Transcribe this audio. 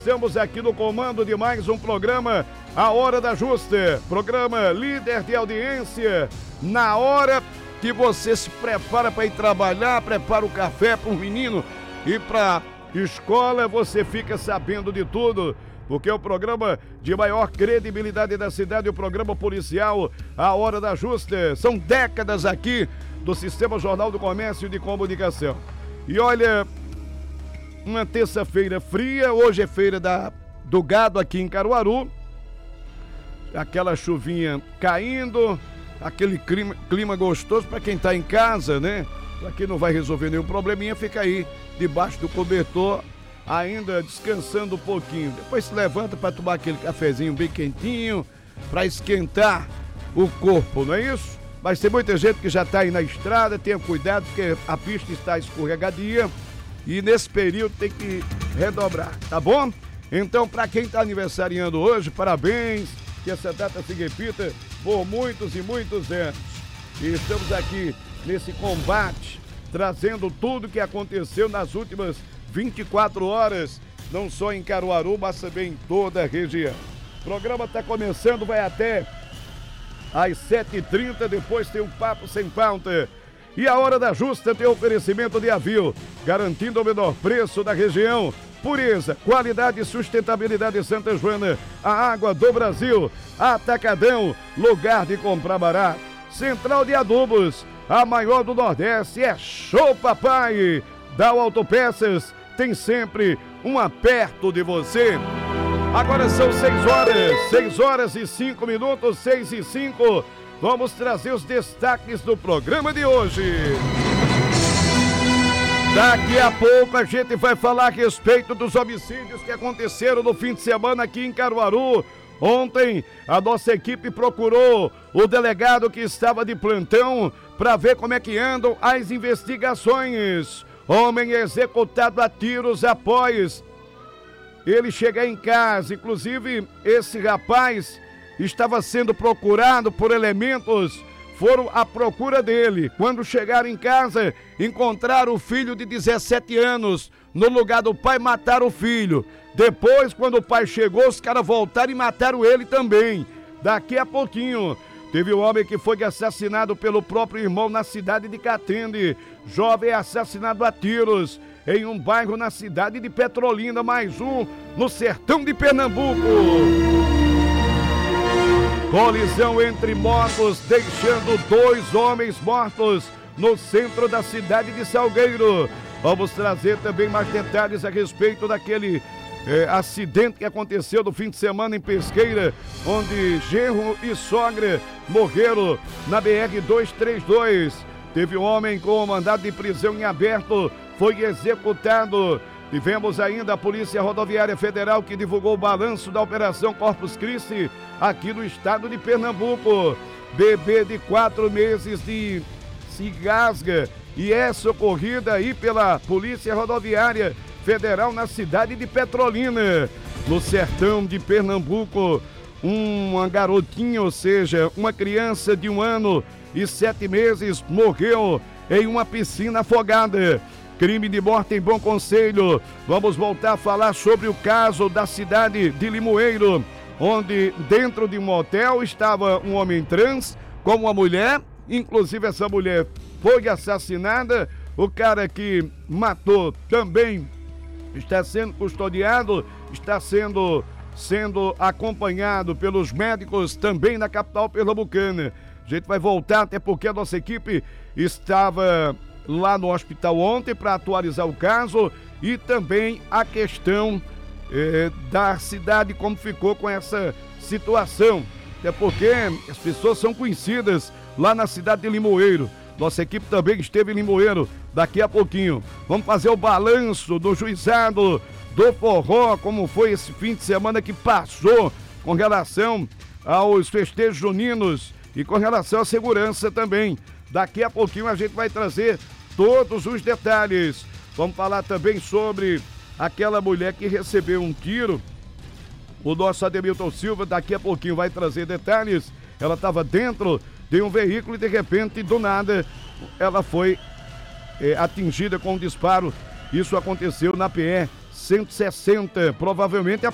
Estamos aqui no comando de mais um programa, A Hora da Justa, programa líder de audiência, na hora que você se prepara para ir trabalhar, prepara o café para o menino e para escola, você fica sabendo de tudo, porque é o programa de maior credibilidade da cidade, o programa policial, A Hora da Justa. São décadas aqui do Sistema Jornal do Comércio e de Comunicação. E olha, uma terça-feira fria, hoje é feira do gado aqui em Caruaru, aquela chuvinha caindo, aquele clima gostoso para quem está em casa, né? Para quem não vai resolver nenhum probleminha, fica aí debaixo do cobertor, ainda descansando um pouquinho. Depois se levanta para tomar aquele cafezinho bem quentinho, para esquentar o corpo, não é isso? Mas tem muita gente que já está aí na estrada, tenha cuidado porque a pista está escorregadia. E nesse período tem que redobrar, tá bom? Então, para quem está aniversariando hoje, parabéns, que essa data se repita por muitos e muitos anos. E estamos aqui nesse combate, trazendo tudo que aconteceu nas últimas 24 horas, não só em Caruaru, mas também em toda a região. O programa está começando, vai até às 7h30, depois tem um Papo Sem Pauta. E a Hora da Justa tem oferecimento de Avil, garantindo o menor preço da região. Pureza, qualidade e sustentabilidade Santa Joana, a água do Brasil. Atacadão, lugar de comprar barato. Central de Adubos, a maior do Nordeste, é Show Papai. Dal Autopeças, tem sempre um perto de você. Agora são 6 horas e 5 minutos, 6h05. Vamos trazer os destaques do programa de hoje. Daqui a pouco a gente vai falar a respeito dos homicídios que aconteceram no fim de semana aqui em Caruaru. Ontem a nossa equipe procurou o delegado que estava de plantão para ver como é que andam as investigações. Homem executado a tiros após ele chegar em casa. Inclusive, esse rapaz estava sendo procurado por elementos, foram à procura dele. Quando chegaram em casa, encontraram o filho de 17 anos. No lugar do pai, mataram o filho. Depois, quando o pai chegou, os caras voltaram e mataram ele também. Daqui a pouquinho, teve um homem que foi assassinado pelo próprio irmão na cidade de Catende. Jovem assassinado a tiros em um bairro na cidade de Petrolina. Mais um no sertão de Pernambuco. Colisão entre motos, deixando 2 homens mortos no centro da cidade de Salgueiro. Vamos trazer também mais detalhes a respeito daquele acidente que aconteceu no fim de semana em Pesqueira, onde genro e sogra morreram na BR-232. Teve um homem com mandado de prisão em aberto, foi executado. Tivemos ainda a Polícia Rodoviária Federal que divulgou o balanço da Operação Corpus Christi aqui no estado de Pernambuco. Bebê de 4 meses se engasga e é socorrida aí pela Polícia Rodoviária Federal na cidade de Petrolina. No sertão de Pernambuco, uma garotinha, ou seja, uma criança de 1 ano e 7 meses morreu em uma piscina afogada. Crime de morte em Bom Conselho. Vamos voltar a falar sobre o caso da cidade de Limoeiro, onde dentro de um motel estava um homem trans com uma mulher. Inclusive essa mulher foi assassinada. O cara que matou também está sendo custodiado, está sendo acompanhado pelos médicos também na capital pernambucana. A gente vai voltar, até porque a nossa equipe estava lá no hospital ontem para atualizar o caso e também a questão da cidade, como ficou com essa situação. Até porque as pessoas são conhecidas lá na cidade de Limoeiro. Nossa equipe também esteve em Limoeiro daqui a pouquinho. Vamos fazer o balanço do juizado do forró, como foi esse fim de semana que passou com relação aos festejos juninos e com relação à segurança também. Daqui a pouquinho a gente vai trazer todos os detalhes. Vamos falar também sobre aquela mulher que recebeu um tiro. O nosso Ademilton Silva daqui a pouquinho vai trazer detalhes. Ela estava dentro de um veículo e de repente, do nada, ela foi atingida com um disparo. Isso aconteceu na PE 160. Provavelmente a